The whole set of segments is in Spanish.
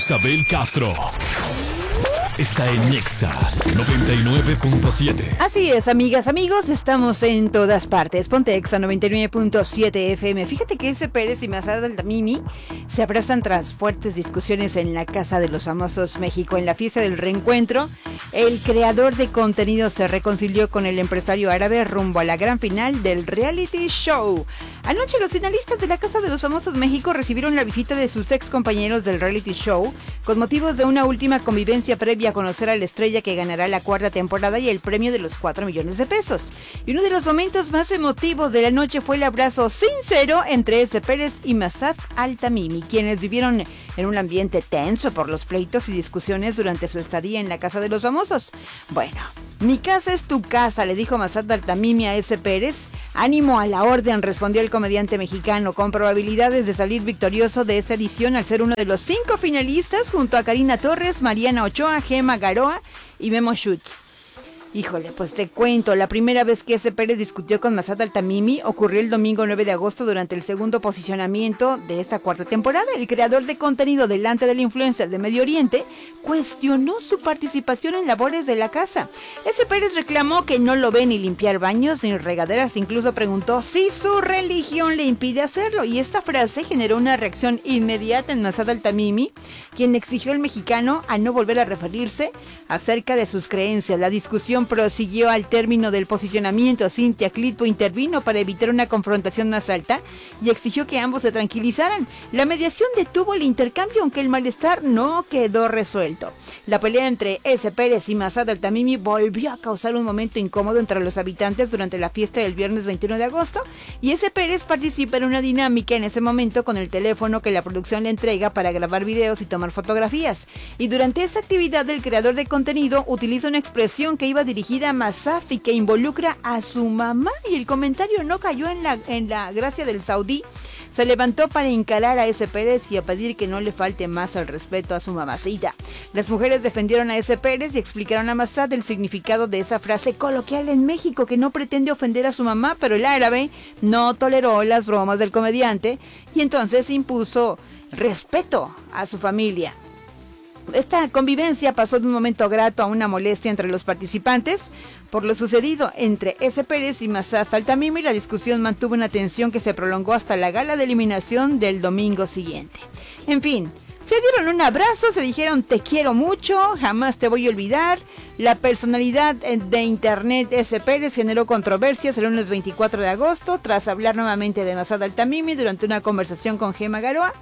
Isabel Castro está en Nexa 99.7. Así es, amigas, amigos, estamos en todas partes. Ponte Exa 99.7 FM. Fíjate que ese Pérez y Mazat Altamimi se abrazan tras fuertes discusiones en la Casa de los Famosos México. En la fiesta del reencuentro, el creador de contenido se reconcilió con el empresario árabe rumbo a la gran final del reality show. Anoche los finalistas de la Casa de los Famosos México recibieron la visita de sus ex compañeros del reality show con motivos de una última convivencia previa a conocer a la estrella que ganará la cuarta temporada y el premio de los 4 millones de pesos. Y uno de los momentos más emotivos de la noche fue el abrazo sincero entre ese Pérez y Mazat Altamimi, quienes vivieron en un ambiente tenso por los pleitos y discusiones durante su estadía en la Casa de los Famosos. Bueno, mi casa es tu casa, le dijo Mazat Altamimi a ese Pérez. Ánimo a la orden, respondió el comediante mexicano, con probabilidades de salir victorioso de esta edición al ser uno de los 5 finalistas junto a Karina Torres, Mariana Ochoa, Gema Garoa y Memo Schutz. Híjole, pues te cuento, la primera vez que ese Pérez discutió con Mazat Altamimi ocurrió el domingo 9 de agosto durante el segundo posicionamiento de esta cuarta temporada. El creador de contenido delante del influencer de Medio Oriente cuestionó su participación en labores de la casa. Ese Pérez reclamó que no lo ve ni limpiar baños ni regaderas, incluso preguntó si su religión le impide hacerlo, y esta frase generó una reacción inmediata en Mazat Altamimi, quien exigió al mexicano a no volver a referirse acerca de sus creencias. La discusión prosiguió al término del posicionamiento. Cintia Clitbo intervino para evitar una confrontación más alta y exigió que ambos se tranquilizaran. La mediación detuvo el intercambio, aunque el malestar no quedó resuelto. La pelea entre ese Pérez y Mazat Altamimi volvió a causar un momento incómodo entre los habitantes durante la fiesta del viernes 21 de agosto, y ese Pérez participa en una dinámica en ese momento con el teléfono que la producción le entrega para grabar videos y tomar fotografías. Y durante esa actividad, el creador de contenido utiliza una expresión que iba dirigida a Mazat y que involucra a su mamá, y el comentario no cayó en la gracia del saudí. Se levantó para encarar a ese Pérez y a pedir que no le falte más al respeto a su mamacita. Las mujeres defendieron a ese Pérez y explicaron a Mazat el significado de esa frase coloquial en México que no pretende ofender a su mamá, pero el árabe no toleró las bromas del comediante y entonces impuso respeto a su familia. Esta convivencia pasó de un momento grato a una molestia entre los participantes por lo sucedido entre ese Pérez y Mazat Altamimi. La discusión mantuvo una tensión que se prolongó hasta la gala de eliminación del domingo siguiente. En fin, se dieron un abrazo, se dijeron te quiero mucho, jamás te voy a olvidar. La personalidad de internet ese Pérez generó controversias el lunes 24 de agosto tras hablar nuevamente de Mazat Altamimi durante una conversación con Gema Garoa.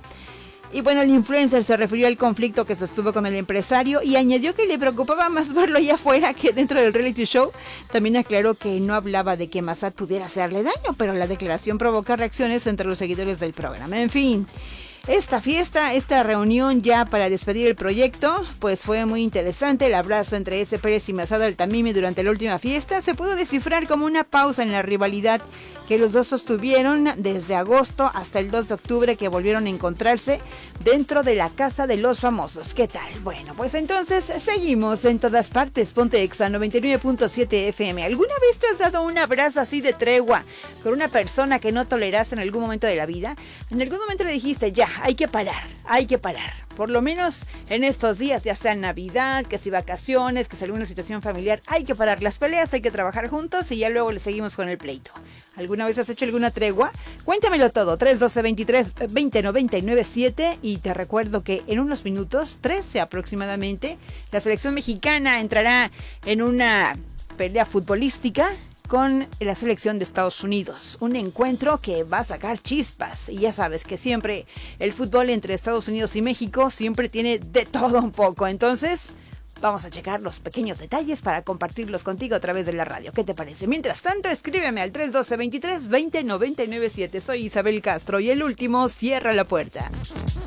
Y bueno, el influencer se refirió al conflicto que sostuvo con el empresario y añadió que le preocupaba más verlo allá afuera que dentro del reality show. También aclaró que no hablaba de que Mazat pudiera hacerle daño, pero la declaración provoca reacciones entre los seguidores del programa. En fin, esta fiesta, esta reunión ya para despedir el proyecto, pues fue muy interesante. El abrazo entre ese Pérez y Mazat Altamimi durante la última fiesta se pudo descifrar como una pausa en la rivalidad que los dos sostuvieron desde agosto hasta el 2 de octubre, que volvieron a encontrarse dentro de la Casa de los Famosos. ¿Qué tal? Bueno, pues entonces seguimos en todas partes. Ponte Exa 99.7 FM. ¿Alguna vez te has dado un abrazo así de tregua con una persona que no toleraste en algún momento de la vida? En algún momento le dijiste, ya, hay que parar, hay que parar. Por lo menos en estos días, ya sea Navidad, que si vacaciones, que si alguna situación familiar, hay que parar las peleas, hay que trabajar juntos y ya luego le seguimos con el pleito. ¿Alguna vez has hecho alguna tregua? Cuéntamelo todo, 312-23-20-99-7, y te recuerdo que en unos minutos, 13 aproximadamente, la selección mexicana entrará en una pelea futbolística con la selección de Estados Unidos. Un encuentro que va a sacar chispas. Y ya sabes que siempre el fútbol entre Estados Unidos y México siempre tiene de todo un poco. Entonces, vamos a checar los pequeños detalles para compartirlos contigo a través de la radio. ¿Qué te parece? Mientras tanto, escríbeme al 312-23-20-99-7. Soy Isabel Castro y el último cierra la puerta.